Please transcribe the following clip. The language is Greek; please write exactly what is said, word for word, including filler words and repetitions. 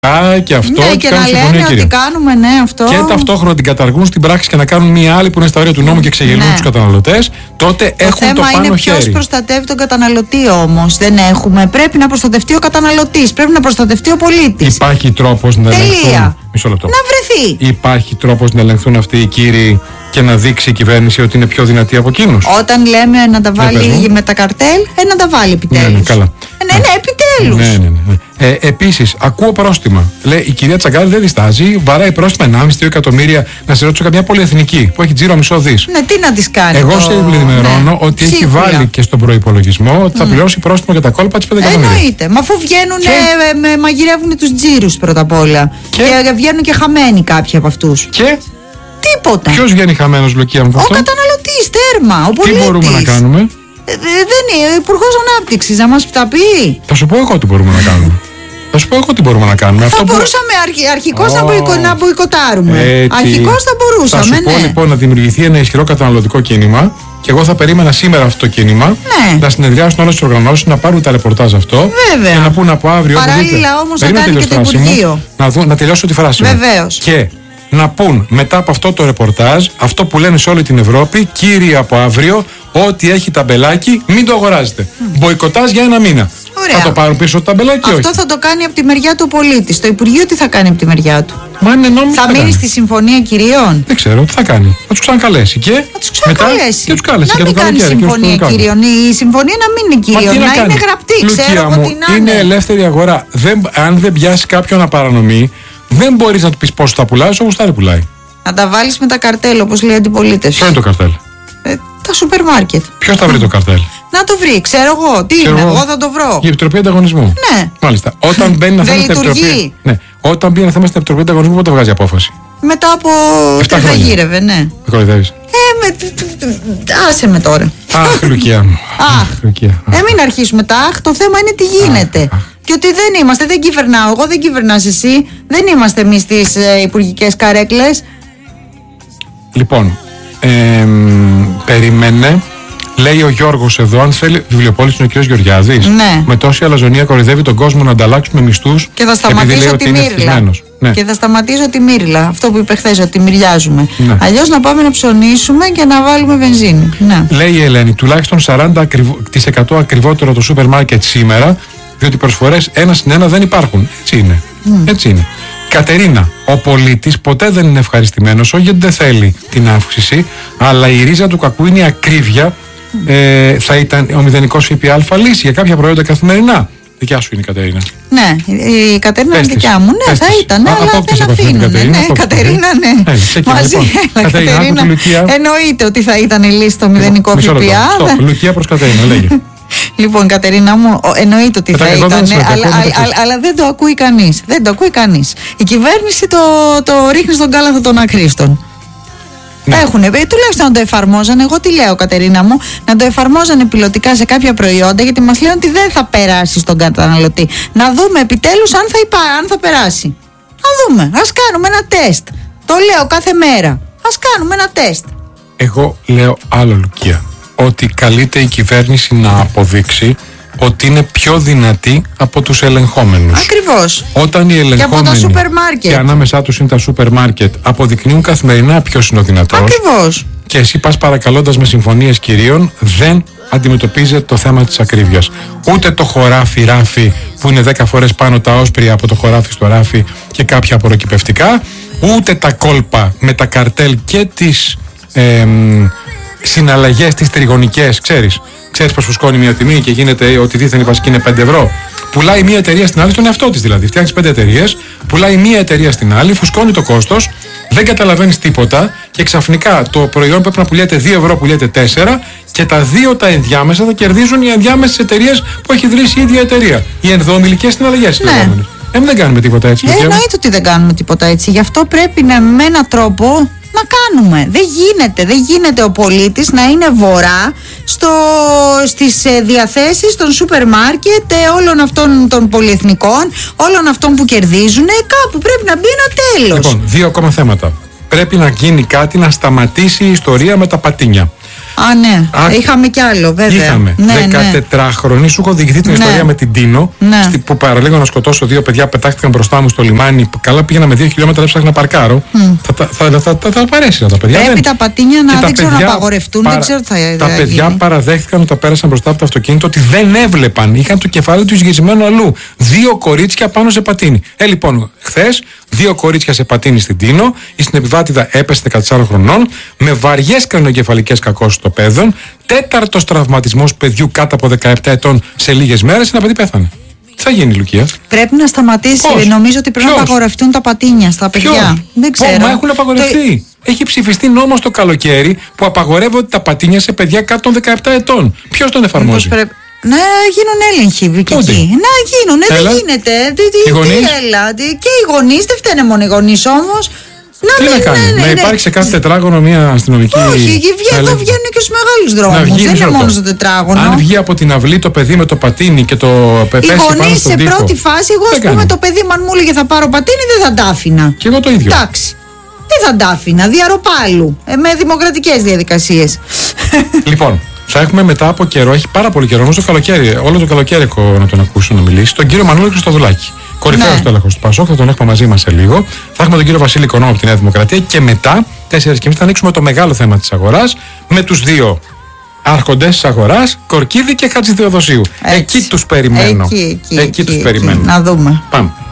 και αυτό. Ναι, και, και να λένε ότι κάνουμε, ναι, αυτό. Και ταυτόχρονα την καταργούν στην πράξη και να κάνουν μία άλλη που είναι στα όρια του νόμου και ξεγελούν ναι. τους καταναλωτές. Τότε το έχουν θέμα το πάνω είναι χέρι. ποιος προστατεύει τον καταναλωτή όμως. Δεν έχουμε. Πρέπει να προστατευτεί ο καταναλωτής. Πρέπει να προστατευτεί ο πολίτης. Υπάρχει τρόπος να ελεγχθούν. Μισό λεπτό. Να βρεθεί. Υπάρχει τρόπος να ελεγχθούν αυτοί οι κύριοι και να δείξει η κυβέρνηση ότι είναι πιο δυνατή από εκείνους. Όταν λέμε να τα βάλει ναι, με τα καρτέλ, ε, να τα βάλει επιτέλους. Ναι, ναι, καλά. Ναι, ναι, επιτέλους. Ναι, ναι, ναι. Ε, επίσης, ακούω πρόστιμα. Λέει η κυρία Τσαγκάρη δεν διστάζει, βαράει πρόστιμα ενάμιση με δύο εκατομμύρια. Να σε ρωτήσω καμιά πολυεθνική που έχει τζίρο μισό δις. Ναι, τι να τις κάνει. Εγώ το... σε ενημερώνω ναι. ότι Ψίχουλα. Έχει βάλει και στον προϋπολογισμό ότι θα mm. πληρώσει πρόστιμο για τα κόλπα της πέντε εκατομμύρια. Εννοείται. Μα αφού βγαίνουν, και... ε, μαγειρεύουν τους τζίρους πρώτα απ' όλα. Και... και βγαίνουν και χαμένοι κάποιοι από αυτούς. Και. Τίποτα. Ποιος βγαίνει χαμένος, Λουκία μου? Ο καταναλωτής, τέρμα. Ο πολίτης. Τι μπορούμε να κάνουμε? Ε, δεν είναι ο Υπουργός Ανάπτυξης να μας τα πει. Θα σου πω εγώ τι μπορούμε να κάνουμε. Θα σου πω εγώ τι μπορούμε να κάνουμε. Θα Αυτό μπορούσαμε που... αρχι, αρχικώς oh. να, μποϊκο, να μποϊκοτάρουμε. Έτσι. Αρχικώς θα μπορούσαμε. Θα σου ναι. πω λοιπόν να δημιουργηθεί ένα ισχυρό καταναλωτικό κίνημα και εγώ θα περίμενα σήμερα αυτό το κίνημα ναι. να συνεδριάσουν όλες τις οργανώσεις, να πάρουν τα ρεπορτάζ αυτό. Βέβαια. Και να πούν από αύριο. Παράλληλα όμως να κάνει και το Υπουργείο. Να, δω, να τελειώσω τη φράση μου. Βεβαίως. Και να πούν μετά από αυτό το ρεπορτάζ, αυτό που λένε σε όλη την Ευρώπη, κύριοι από αύριο, ό,τι έχει ταμπελάκι, μην το αγοράζετε. Mm. Μποϊκοτάζ για ένα μήνα. Ωραία. Θα το πάρουν πίσω το ταμπελάκι, αυτό όχι? Θα το κάνει από τη μεριά του πολίτη. Το Υπουργείο τι θα κάνει από τη μεριά του? Μα είναι νόμιμο. Θα, θα μείνει στη συμφωνία κυρίων. Δεν ξέρω τι θα κάνει. Θα του ξανακαλέσει. Και θα του ξανακαλέσει. Και τους κάλεσε. Να μην κάνει συμφωνία κυρίων. Η συμφωνία να μην είναι κυρίων. Να, να είναι γραπτή. Λουκία ξέρω μου, ότι να είναι ελεύθερη αγορά. Δεν, αν δεν πιάσει κάποιον να παρανομεί, δεν μπορεί να του πει πόσο θα πουλάει, όσο γουστάρει πουλάει. Να τα βάλει με τα καρτέλ, όπως λέει η αντιπολίτευση. Ποιο είναι το καρτέλ? Ε, τα σούπερ μάρκετ. Ποιο θα βρει το καρτέλ? Να το βρει, ξέρω εγώ. Τι ξέρω είναι, εγώ θα το βρω. Η Επιτροπή Ανταγωνισμού. Ναι. Μάλιστα. Όταν μπαίνει ένα θέμα στην Επιτροπή. Ναι. Όταν μπει ένα θέμα στην Επιτροπή Ανταγωνισμού, πότε βγάζει απόφαση? Μετά από. Δεν θα γύρευε, ναι. Με κοροϊδεύει. Ε, με... άσε με τώρα. Αχ, Λουκία μου. Αχ. Ε, μην αρχίσουμε τα αχ. Το θέμα είναι τι γίνεται. Αχ, αχ. Και ότι δεν είμαστε, δεν κυβερνάω εγώ, δεν κυβερνάς εσύ. Δεν είμαστε εμείς στις ε, υπουργικές καρέκλες. Λοιπόν, ε, περίμενε. Λέει ο Γιώργος εδώ, αν θέλει βιβλιοπόλης είναι ο κ. Γεωργιάδης. Ναι. Με τόση αλαζονία κοροϊδεύει τον κόσμο να ανταλλάξουμε μισθούς. Και θα σταματήσω τη μύρλα. Ναι. Και θα σταματήσω τη μύρλα. Αυτό που είπε χθες, ότι μυριάζουμε. Ναι. Αλλιώς να πάμε να ψωνίσουμε και να βάλουμε βενζίνη. Ναι. Λέει η Ελένη, τουλάχιστον σαράντα τοις εκατό ακριβότερο το σούπερ μάρκετ σήμερα, διότι προσφορές ένα συν ένα δεν υπάρχουν. Έτσι είναι. Mm. Έτσι είναι. Κατερίνα, ο πολίτης ποτέ δεν είναι ευχαριστημένος, όχι γιατί δεν θέλει την αύξηση, αλλά η ρίζα του κακού είναι η ακρίβεια. Ε, θα ήταν ο μηδενικός ΦΠΑ λύση για κάποια προϊόντα καθημερινά? Δικιά σου είναι η Κατερίνα. Ναι, η Κατερίνα είναι δικιά μου. Ναι, θα ήταν, Α, αλλά δεν αφήνουν. Ναι, ναι, Κατερίνα, ναι. Hey, μαζί, λοιπόν, έλα, Κατερίνα, Κατερίνα. Εννοείται ότι θα ήταν η λύση στο μηδενικό ΦΠΑ. Λουκία προς Κατερίνα, λέγε. Λοιπόν, Κατερίνα μου, εννοείται ότι θα ήταν, αλλά, αλλά, αλλά δεν το ακούει κανείς. Δεν το ακούει κανείς. Η κυβέρνηση το, το ρίχνει στον κάλαθο των ακρίστων. Ναι. Έχουνε, τουλάχιστον να το εφαρμόζανε. Εγώ τι λέω, Κατερίνα μου, να το εφαρμόζανε πιλωτικά σε κάποια προϊόντα, γιατί μας λένε ότι δεν θα περάσει στον καταναλωτή. Να δούμε επιτέλους αν θα, υπά, αν θα περάσει. Να δούμε. Ας κάνουμε ένα τεστ. Το λέω κάθε μέρα. Ας κάνουμε ένα τεστ. Εγώ λέω άλλο, Λουκία. Ότι καλείται η κυβέρνηση να αποδείξει ότι είναι πιο δυνατή από τους ελεγχόμενους. Ακριβώς. Όταν οι ελεγχόμενοι και από τα σούπερ μάρκετ, και ανάμεσά τους είναι τα σούπερ μάρκετ, αποδεικνύουν καθημερινά ποιος είναι ο δυνατός. Ακριβώς. Και εσύ πας παρακαλώντας με συμφωνίες κυρίων, δεν αντιμετωπίζεται το θέμα της ακρίβειας. Ούτε το χωράφι ράφι που είναι δέκα φορές πάνω τα όσπρια από το χωράφι στο ράφι και κάποια απορροκυπευτικά, ούτε τα κόλπα με τα καρτέλ και τις ε, συναλλαγές τις τριγωνικές, ξέρεις. Ξέρεις πως φουσκώνει μια τιμή και γίνεται ότι δίθεν η βασική είναι πέντε ευρώ. Πουλάει μια εταιρεία στην άλλη, στον εαυτό της δηλαδή. Φτιάχνεις πέντε εταιρείες, πουλάει μια εταιρεία στην άλλη, φουσκώνει το κόστος, δεν καταλαβαίνεις τίποτα και ξαφνικά το προϊόν πρέπει να πουλιέται δύο ευρώ, πουλιέται τέσσερα και τα δύο τα ενδιάμεσα θα κερδίζουν οι ενδιάμεσες εταιρείες που έχει ιδρύσει η ίδια εταιρεία. Οι ενδοομιλικές συναλλαγές. Ναι. Ε, δεν κάνουμε τίποτα έτσι. Ε, εννοείται ότι δεν κάνουμε τίποτα έτσι. Γι' αυτό πρέπει να με έναν τρόπο να κάνουμε. Δεν γίνεται, δεν γίνεται ο πολίτης να είναι βορρά στο, στις ε, διαθέσεις των σούπερ μάρκετ, ε, όλων αυτών των πολυεθνικών, όλων αυτών που κερδίζουν. Ε, κάπου πρέπει να μπει ένα τέλος. Λοιπόν, δύο ακόμα θέματα. Πρέπει να γίνει κάτι να σταματήσει η ιστορία με τα πατίνια. Α, ναι. Α, είχαμε κι άλλο, βέβαια. Είχαμε. Ναι, δεκατετράχρονη, σου έχω διηγηθεί την ναι. ιστορία με την Τίνο, ναι. στη, που παραλίγο να σκοτώσω δύο παιδιά, πετάχτηκαν μπροστά μου στο λιμάνι. Καλά, πήγαινα με δύο χιλιόμετρα, έψαχνα να παρκάρω. Mm. Θα, θα, θα, θα, θα, θα παρέσει τα παιδιά. Πρέπει δεν. τα πατίνια να, δεν ξέρω, να απαγορευτούν, παρα, δεν ξέρω θα Τα θα παιδιά γίνει. Παραδέχτηκαν όταν πέρασαν μπροστά από το αυτοκίνητο ότι δεν έβλεπαν. Είχαν το κεφάλι του γυρισμένο αλλού. Δύο κορίτσια πάνω σε πατίνι. Ε, λοιπόν, χθες, δύο κορίτσια σε πατίνι στην Τίνο. Η συνεπιβάτηδα έπεσε δεκατεσσάρων χρονών με βαριές κρανιογκεφαλικές κακώσεις στο πέδον. Τέταρτος τραυματισμός παιδιού κάτω από δεκαεπτά ετών σε λίγες μέρες. Ένα παιδί πέθανε. Τι θα γίνει, Λουκία? Πρέπει να σταματήσει. Πώς? Νομίζω ότι πρέπει Ποιος? να απαγορευτούν τα πατίνια στα παιδιά. Ποιος? Δεν ξέρω. Μα έχουν απαγορευτεί. Το... Έχει ψηφιστεί νόμος το καλοκαίρι που απαγορεύονται τα πατίνια σε παιδιά κάτω των δεκαεπτά ετών. Ποιος τον εφαρμόζει? Πρέπει... Να γίνουν έλεγχοι εκεί. Να γίνουν. Έλα. Δεν γίνεται. Τι, τι, τι, έλα. Τι, και οι γονείς, δεν φταίνε μόνο οι γονείς όμως. Να τι μην, να κάνει, ναι, ναι, να ναι. υπάρχει σε κάθε τετράγωνο μια αστυνομική. Όχι, εδώ βγαίνουν και στους μεγάλους δρόμους. Δεν είναι μόνο στο τετράγωνο. Αν βγει από την αυλή το παιδί με το πατίνι και το πέσει πάνω στον τοίχο. Οι γονείς σε πρώτη φάση, εγώ ας πούμε το παιδί μου αν μου έλεγε θα πάρω πατίνι δεν θα τα άφηνα. Και εγώ το ίδιο. Εντάξει. Δεν θα τα άφηνα, διαρροπάλου. Ε, με δημοκρατικές διαδικασίες. Λοιπόν. Θα έχουμε μετά από καιρό, έχει πάρα πολύ καιρό, όμως το καλοκαίρι, όλο το καλοκαίρι έχω να τον ακούσω να μιλήσει, τον κύριο Μανώλη Χριστοδουλάκη. Κορυφαίος ναι. τέλεχος του Πασόκ, θα τον έχουμε μαζί μας σε λίγο. Θα έχουμε τον κύριο Βασίλη Κονό από τη Νέα Δημοκρατία και μετά, τέσσερις και μισή, θα ανοίξουμε το μεγάλο θέμα της αγοράς με τους δύο άρχοντες της αγοράς, Κορκίδη και Χατζηθεοδοσίου. Εκεί τους περιμένω. Εκεί, εκεί, εκεί, εκεί τους εκεί, περιμένω. Να δούμε. Πάμε.